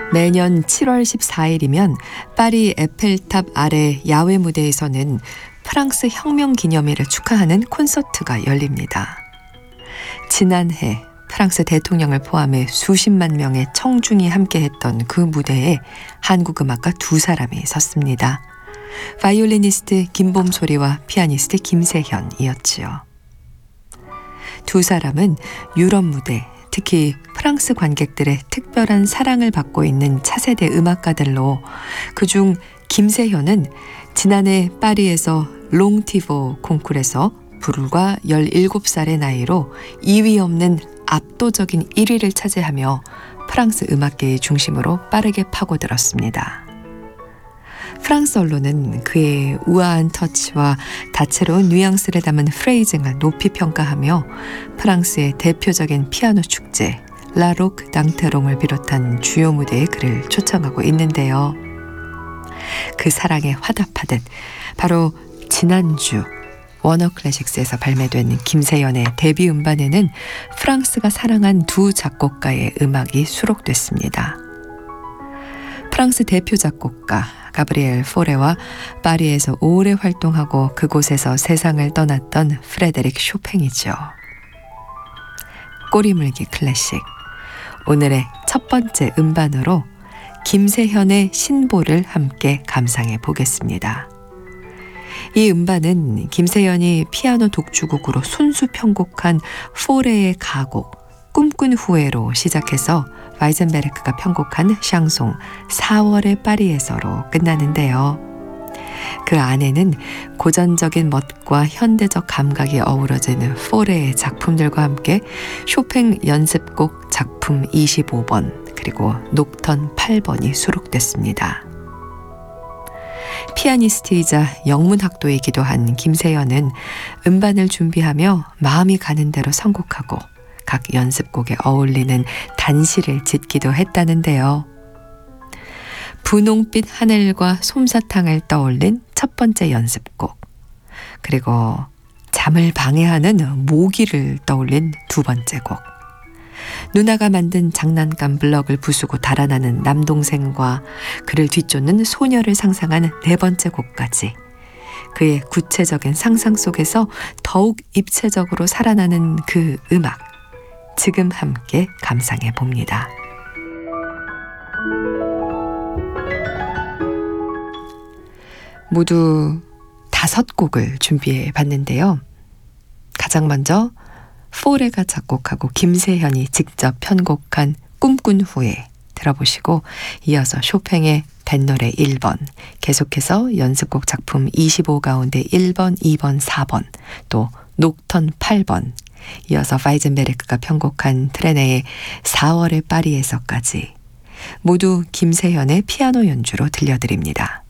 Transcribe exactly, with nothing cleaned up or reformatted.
매년 칠월 십사일이면 파리 에펠탑 아래 야외 무대에서는 프랑스 혁명 기념일을 축하하는 콘서트가 열립니다. 지난해 프랑스 대통령을 포함해 수십만 명의 청중이 함께했던 그 무대에 한국 음악가 두 사람이 섰습니다. 바이올리니스트 김봄소리와 피아니스트 김세현이었지요. 두 사람은 유럽 무대, 특히 프랑스 관객들의 특별한 사랑을 받고 있는 차세대 음악가들로, 그중 김세현은 지난해 파리에서 롱티보 콩쿠르에서 불과 열일곱 살의 나이로 이위 없는 압도적인 일 위를 차지하며 프랑스 음악계의 중심으로 빠르게 파고들었습니다. 프랑스 언론은 그의 우아한 터치와 다채로운 뉘앙스를 담은 프레이징을 높이 평가하며 프랑스의 대표적인 피아노 축제 라록 당테롱을 비롯한 주요 무대에 그를 초청하고 있는데요. 그 사랑에 화답하듯 바로 지난주 워너 클래식스에서 발매된 김세현의 데뷔 음반에는 프랑스가 사랑한 두 작곡가의 음악이 수록됐습니다. 프랑스 대표 작곡가 가브리엘 포레와 파리에서 오래 활동하고 그곳에서 세상을 떠났던 프레데릭 쇼팽이죠. 꼬리물기 클래식, 오늘의 첫 번째 음반으로 김세현의 신보를 함께 감상해 보겠습니다. 이 음반은 김세현이 피아노 독주곡으로 손수 편곡한 포레의 가곡 꿈꾼 후에로 시작해서 와이젠베르크가 편곡한 샹송 사월의 파리에서로 끝나는데요. 그 안에는 고전적인 멋과 현대적 감각이 어우러지는 포레의 작품들과 함께 쇼팽 연습곡 작품 이십오 번 그리고 녹턴 팔 번이 수록됐습니다. 피아니스트이자 영문학도이기도 한 김세현은 음반을 준비하며 마음이 가는 대로 선곡하고 각 연습곡에 어울리는 단시를 짓기도 했다는데요. 분홍빛 하늘과 솜사탕을 떠올린 첫 번째 연습곡, 그리고 잠을 방해하는 모기를 떠올린 두 번째 곡, 누나가 만든 장난감 블럭을 부수고 달아나는 남동생과 그를 뒤쫓는 소녀를 상상하는 네 번째 곡까지 그의 구체적인 상상 속에서 더욱 입체적으로 살아나는 그 음악, 지금 함께 감상해 봅니다. 모두 다섯 곡을 준비해 봤는데요. 가장 먼저 포레가 작곡하고 김세현이 직접 편곡한 꿈꾼 후에 들어보시고, 이어서 쇼팽의 뱃노래 일 번, 계속해서 연습곡 작품 이십오 가운데 일 번, 이 번, 사 번, 또 녹턴 팔 번, 이어서 바이젠베르크가 편곡한 트레네의 사월의 파리에서까지 모두 김세현의 피아노 연주로 들려드립니다.